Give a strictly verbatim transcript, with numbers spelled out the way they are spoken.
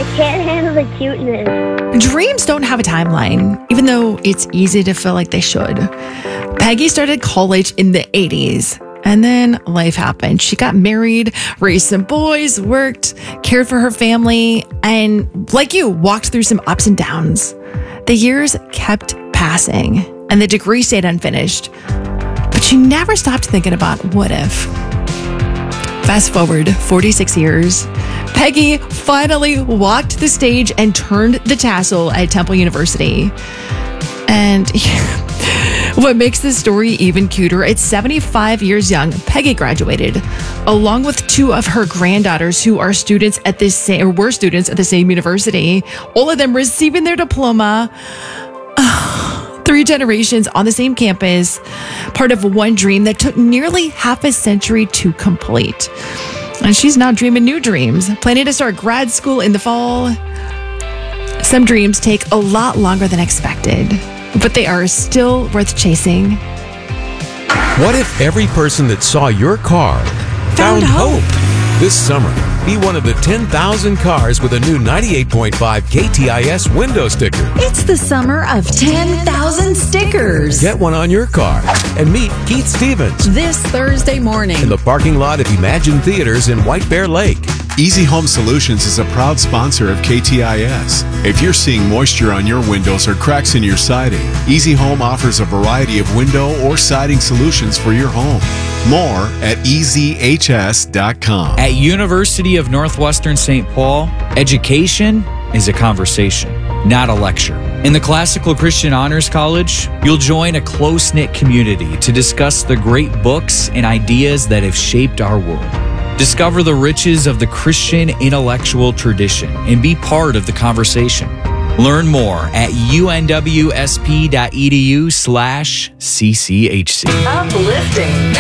I can't handle the cuteness. Dreams don't have a timeline, even though it's easy to feel like they should. Peggy started college in the eighties, and then life happened. She got married, raised some boys, worked, cared for her family, and like you, walked through some ups and downs. The years kept passing, and the degree stayed unfinished. But she never stopped thinking about what if. Fast forward forty-six years, Peggy finally walked the stage and turned the tassel at Temple University. And what makes this story even cuter, it's seventy-five years young. Peggy graduated, along with two of her granddaughters who are students at this same, or were students at the same university. All of them receiving their diploma. Three generations on the same campus, part of one dream that took nearly half a century to complete. And she's now dreaming new dreams, planning to start grad school in the fall. Some dreams take a lot longer than expected, but they are still worth chasing. What if every person that saw your car found, Found hope? hope? This summer, be one of the ten thousand cars with a new ninety-eight point five K T I S window sticker. It's the summer of ten thousand stickers. Get one on your car and meet Keith Stevens This Thursday morning. in the parking lot of Imagine Theaters in White Bear Lake. Easy Home Solutions is a proud sponsor of K T I S. If you're seeing moisture on your windows or cracks in your siding, Easy Home offers a variety of window or siding solutions for your home. More at E Z H S dot com. At University of Northwestern Saint Paul, education is a conversation, not a lecture. In the Classical Christian Honors College, you'll join a close-knit community to discuss the great books and ideas that have shaped our world. Discover the riches of the Christian intellectual tradition and be part of the conversation. Learn more at unwsp.edu slash cchc. Uplifting.